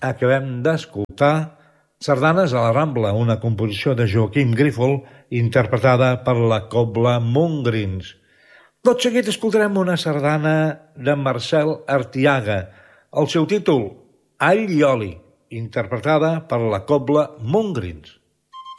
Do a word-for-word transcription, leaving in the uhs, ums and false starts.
acabem d'escoltar Sardanes a la Rambla, una composició de Joaquim Grífol interpretada per la Cobla Montgrins. Tot seguit escoltarem una sardana de Marcel Artiaga, el seu títol All i oli, interpretada per la Cobla Montgrins.